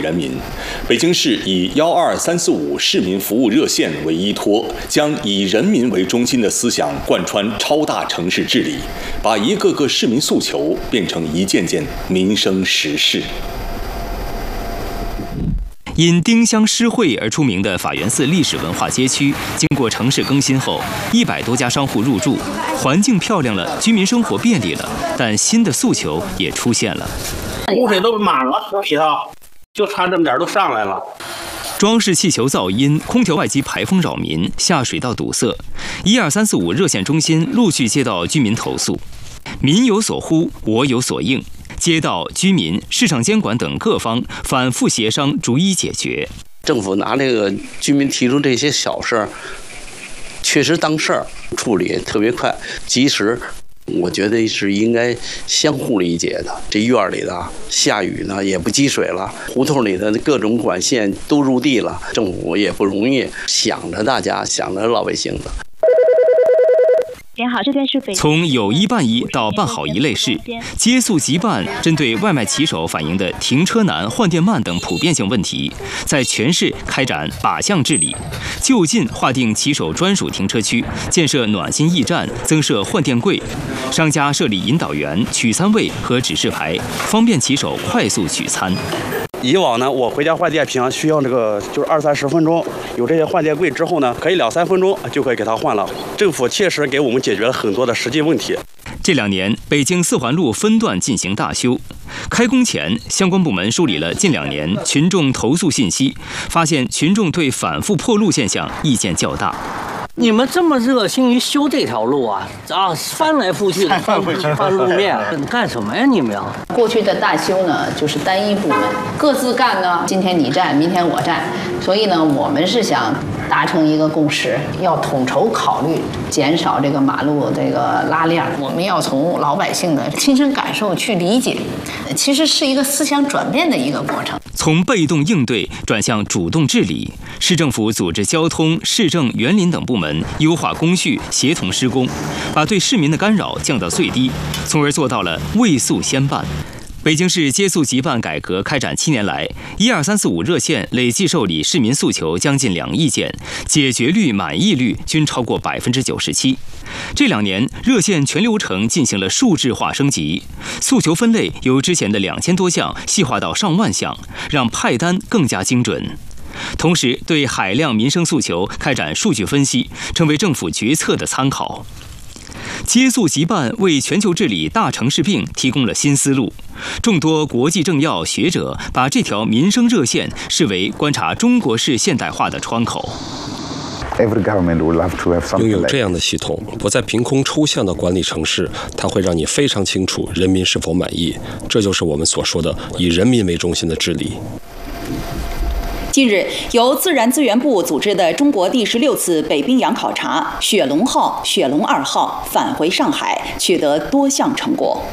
人民。北京市以12345市民服务热线为依托，将以人民为中心的思想贯穿超大城市治理，把一个个市民诉求变成一件件民生实事。 因丁香诗会而出名的法源寺历史文化街区，经过城市更新后，100多家商户入驻，环境漂亮了，居民生活便利了，但新的诉求也出现了。 污水都满了里头，就差这么点都上来了。 装饰气球噪音、空调外机排风扰民、下水道堵塞，12345热线中心陆续接到居民投诉，民有所呼，我有所应。街道、居民、市场监管等各方反复协商，逐一解决。 政府拿这个居民提出这些小事儿，确实当事儿，处理特别快、及时。我觉得是应该相互理解的。这院里的下雨呢也不积水了，胡同里的各种管线都入地了，政府也不容易，想着大家，想着老百姓的。 您好，这边是北。 从有一办一到办好一类事，接速即办，针对外卖骑手反映的停车难、换电慢等普遍性问题，在全市开展靶向治理，就近划定骑手专属停车区，建设暖心驿站，增设换电柜，商家设立引导员、取餐位和指示牌，方便骑手快速取餐。 以往呢，我回家换电瓶需要就是20-30分钟，有这些换电柜之后呢，可以2-3分钟就可以给它换了。政府切实给我们解决了很多的实际问题。 这2年，北京4环路分段进行大修，开工前，相关部门梳理了近2年群众投诉信息，发现群众对反复破路现象意见较大。 你们这么热心于修这条路啊，翻来覆去的翻路面，干什么呀你们？ 过去的大修呢，就是单一部门各自干呢，今天你站，明天我站，所以呢，我们是想达成一个共识，要统筹考虑，减少这个马路这个拉链。我们要从老百姓的亲身感受去理解，其实是一个思想转变的一个过程。 从被动应对转向主动治理，市政府组织交通、市政、园林等部门优化工序，协同施工，把对市民的干扰降到最低，从而做到了未速先办。北京市接速即办改革开展7年来，12345热线累计受理市民诉求将近2亿件，解决率、满意率均超过97%。这2年，热线全流程进行了数字化升级，诉求分类由之前的2000多项细化到上万项，让派单更加精准。同时，对海量民生诉求开展数据分析，成为政府决策的参考。接速即办为全球治理大城市病提供了新思路。众多国际政要学者把这条民生热线视为观察中国式现代化的窗口。 拥有这样的系统，不再凭空抽象的管理城市，它会让你非常清楚人民是否满意。这就是我们所说的以人民为中心的治理。 近日，由自然资源部组织的中国第16次北冰洋考察“雪龙号”、“雪龙2号”返回上海，取得多项成果。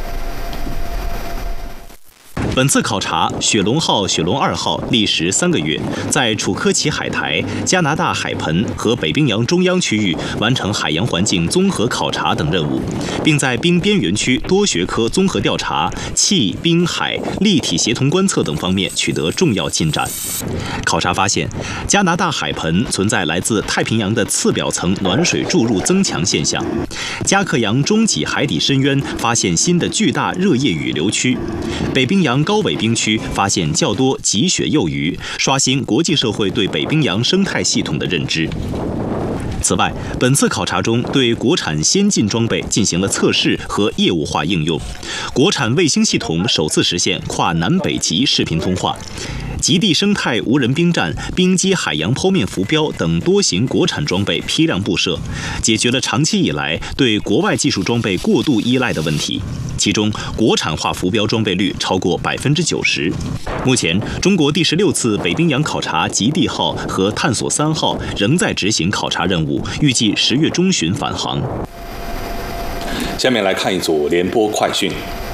本次考察“雪龙号”、“雪龙2号”历时3个月，在楚科奇海苔、加拿大海盆和北冰洋中央区域完成海洋环境综合考察等任务，并在冰边缘区多学科综合调查、气、冰、海立体协同观测等方面取得重要进展。考察发现，加拿大海盆存在来自太平洋的次表层暖水注入增强现象；加克洋中脊海底深渊发现新的巨大热液雨流区；北冰洋高纬冰区发现较多极雪幼鱼，刷新国际社会对北冰洋生态系统的认知。此外，本次考察中对国产先进装备进行了测试和业务化应用，国产卫星系统首次实现跨南北极视频通话。极地生态无人冰站、冰基海洋剖面浮标等多型国产装备批量布设，解决了长期以来对国外技术装备过度依赖的问题。其中，国产化浮标装备率超过90%。目前，中国第16次北冰洋考察极地号和探索3号仍在执行考察任务，预计10月中旬返航。 下面来看一组联播快讯。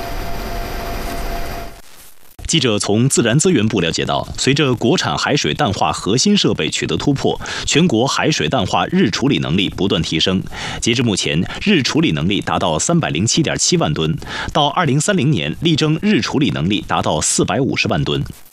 记者从自然资源部了解到，随着国产海水淡化核心设备取得突破，全国海水淡化日处理能力不断提升。截至目前，日处理能力达到307.7万吨，到2030年力争日处理能力达到450万吨。